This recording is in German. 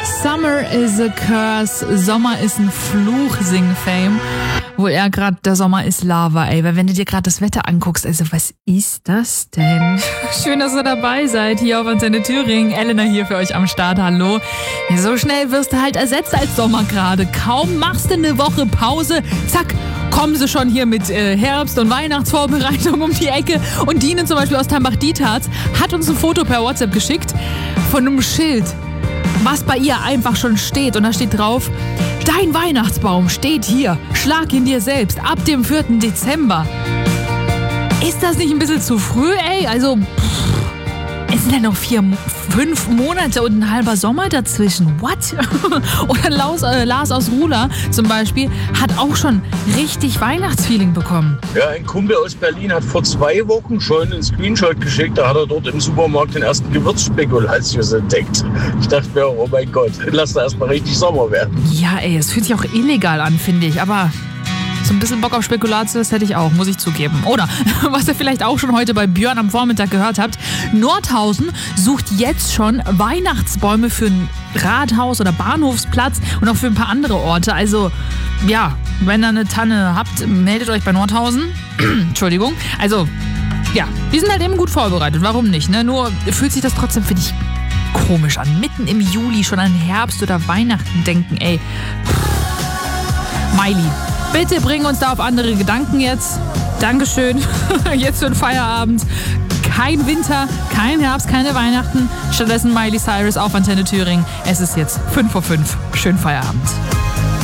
Summer is a curse, Sommer ist ein Fluch, Sing-Fame. Wo er gerade, der Sommer ist Lava, ey. Weil wenn du dir gerade das Wetter anguckst, also was ist das denn? Schön, dass ihr dabei seid, hier auf Antenne Thüringen. Elena hier für euch am Start, hallo. Ja, so schnell wirst du halt ersetzt als Sommer gerade. Kaum machst du eine Woche Pause, zack, kommen sie schon hier mit Herbst- und Weihnachtsvorbereitung um die Ecke. Und Dine zum Beispiel aus Tambach-Dietharz hat uns ein Foto per WhatsApp geschickt von einem Schild, was bei ihr einfach schon steht. Und da steht drauf: Dein Weihnachtsbaum steht hier. Schlag ihn dir selbst ab dem 4. Dezember. Ist das nicht ein bisschen zu früh, ey? Also, es sind ja noch 5 Monate und ein halber Sommer dazwischen. What? Oder Lars aus Rula zum Beispiel hat auch schon richtig Weihnachtsfeeling bekommen. Ja, ein Kumpel aus Berlin hat vor 2 Wochen schon einen Screenshot geschickt. Da hat er dort im Supermarkt den ersten Gewürzspekulatius entdeckt. Ich dachte mir, oh mein Gott, lass da erstmal richtig Sommer werden. Ja, ey, es fühlt sich auch illegal an, finde ich. Aber so ein bisschen Bock auf Spekulatius hätte ich auch, muss ich zugeben. Oder, was ihr vielleicht auch schon heute bei Björn am Vormittag gehört habt, Nordhausen sucht jetzt schon Weihnachtsbäume für ein Rathaus oder Bahnhofsplatz und auch für ein paar andere Orte. Also, ja, wenn ihr eine Tanne habt, meldet euch bei Nordhausen. Entschuldigung. Also, ja, die sind halt eben gut vorbereitet. Warum nicht, ne? Nur fühlt sich das trotzdem, finde ich, komisch an. Mitten im Juli schon an Herbst oder Weihnachten denken, ey. Miley, bitte bring uns da auf andere Gedanken jetzt. Dankeschön. Jetzt für den Feierabend. Kein Winter, kein Herbst, keine Weihnachten. Stattdessen Miley Cyrus auf Antenne Thüringen. Es ist jetzt 5:05 Schönen Feierabend.